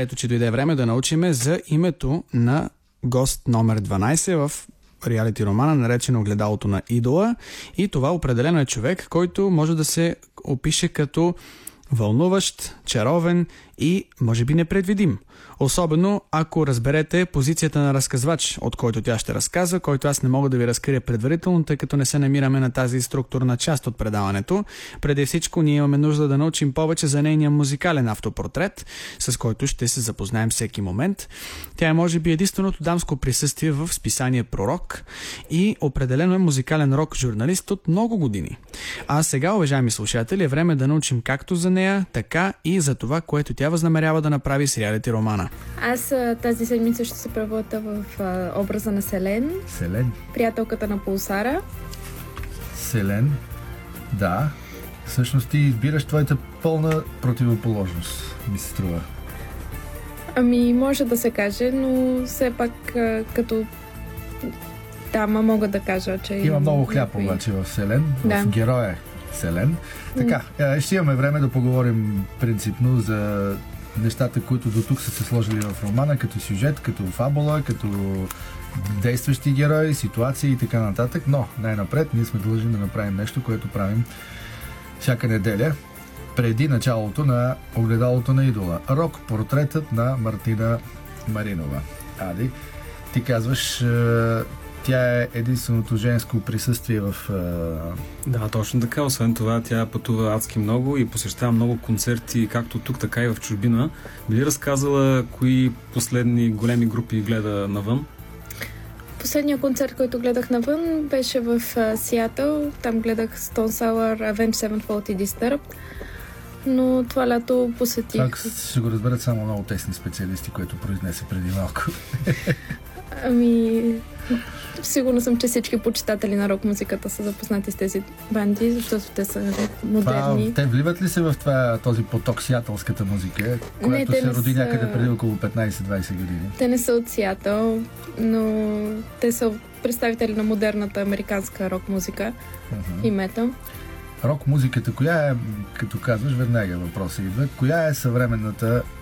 ето че дойде време да научиме за името на гост номер 12 в реалити романа, наречено Огледалото на идола. И това определено е човек, който може да се опише като вълнуващ, чаровен и може би непредвидим. Особено ако разберете позицията на разказвач, от който тя ще разказва, който аз не мога да ви разкрия предварително, тъй като не се намираме на тази структурна част от предаването. Преди всичко ние имаме нужда да научим повече за нейния музикален автопортрет, с който ще се запознаем всеки момент. Тя е може би единственото дамско присъствие в списание Пророк и определено е музикален рок-журналист от много години. А сега, уважаеми слушатели, е време да научим както за нея, така и за това, което тя възнамерява да направи с реалити романа. Аз тази седмица ще се превърта в образа на Селен. Селен? Приятелката на Пулсара. Селен? Да. Всъщност ти избираш твоята пълна противоположност, ми се струва. Ами, може да се каже, но все пак като дама мога да кажа, че... Има много хляб обаче в Селен, да. В героя Селен. Така, ще имаме време да поговорим принципно за нещата, които до тук са се сложили в романа, като сюжет, като фабула, като действащи герои, ситуации и така нататък. Но най-напред ние сме длъжни да направим нещо, което правим всяка неделя, преди началото на Огледалото на идола. Рок-портретът на Мартина Маринова. Ади, ти казваш, тя е единственото женско присъствие в... Да, точно така. Освен това, тя пътува адски много и посещава много концерти, както тук, така и в чужбина. Би ли разказала кои последни големи групи гледа навън? Последният концерт, който гледах навън, беше в Сиатъл. Там гледах Stone Sour, Avenged Sevenfold и Disturbed. Но това лято посетих... Так ще го разберат само много тесни специалисти, които произнесе преди малко. Ами... Сигурна съм, че всички почитатели на рок-музиката са запознати с тези банди, защото те са модерни. Те вливат ли се в този поток сиатълската музика, която се роди някъде преди около 15-20 години? Те не са от Сиатъл, но те са представители на модерната американска рок-музика и метал. Рок-музиката, коя е, като казваш, веднага въпросът идва, коя е съвременната